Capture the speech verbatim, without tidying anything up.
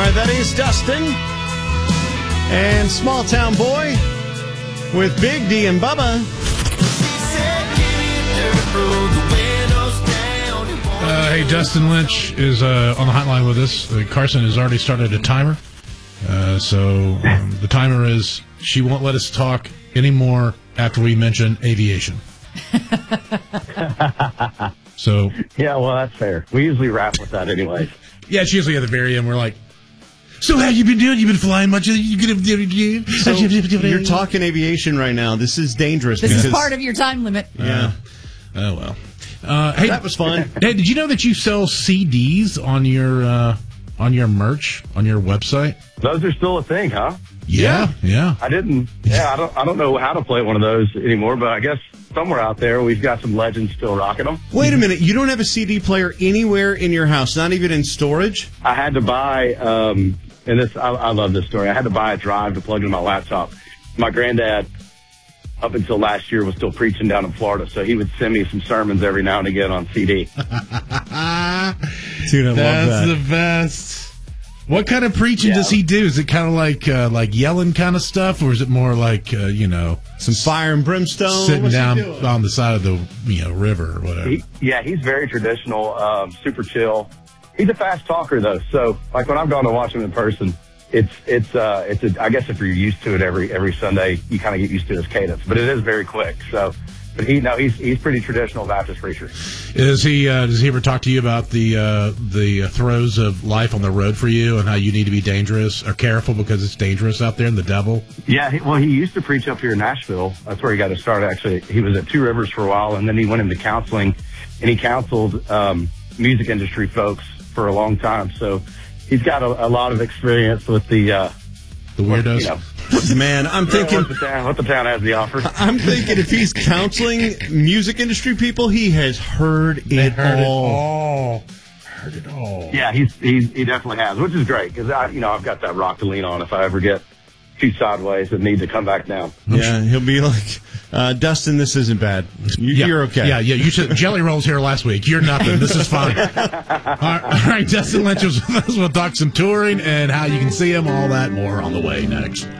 Uh, that is Dustin and Small Town Boy with Big D and Bubba. Uh, hey, Dustin Lynch is uh, on the hotline with us. Uh, Carson has already started a timer. Uh, so um, the timer is she won't let us talk anymore after we mention aviation. So yeah, well, that's fair. We usually wrap with that anyways. Yeah, it's usually at the very end. We're like, so how you been doing? You been flying much? You gonna so you're talking aviation right now. This is dangerous. This is part of your time limit. Yeah. Uh, oh well. Uh, hey, that was fun. Hey, did you know that you sell C Ds on your uh, on your merch on your website? Those are still a thing, huh? Yeah, yeah. I didn't. Yeah, I don't. I don't know how to play one of those anymore, but I guess somewhere out there we've got some legends still rocking them. Wait a minute, you don't have a C D player anywhere in your house, not even in storage? I had to buy, um, and this I, I love this story. I had to buy a drive to plug into my laptop. My granddad, up until last year, was still preaching down in Florida, so he would send me some sermons every now and again on C D. Dude, I That's love that. the best. What kind of preaching Yeah. does he do? Is it kind of like uh, like yelling kind of stuff, or is it more like uh, you know some fire and brimstone, sitting What's he down doing? on the side of the you know river or whatever? He, yeah, he's very traditional, um, super chill. He's a fast talker though, so like when I've gone to watch him in person, it's it's uh, it's a, I guess if you're used to it every every Sunday, you kind of get used to his cadence, but it is very quick. So, but he no, he's he's pretty traditional Baptist preacher. Is he? Uh, does he ever talk to you about the uh, the throes of life on the road for you and how you need to be dangerous or careful because it's dangerous out there and the devil? Yeah, he, well, he used to preach up here in Nashville. That's where he got his start. Actually, he was at Two Rivers for a while, and then he went into counseling, and he counseled um, music industry folks for a long time. So he's got a, a lot of experience with the uh, the weirdos. You know, Man, I'm thinking what the, town, what the town has to offer. I'm thinking if he's counseling music industry people, he has heard it heard all. it all. Heard it all. Yeah, he's, he's he definitely has, which is great because I, you know, I've got that rock to lean on if I ever get too sideways and need to come back down. Yeah, he'll be like, uh, Dustin, this isn't bad. You, Yeah. You're okay. Yeah, yeah. You should Jelly Rolls here last week. You're nothing. This is fine. all, right, all right, Dustin Lynch was with us. We'll talk some touring and how you can see him. All that more on the way next.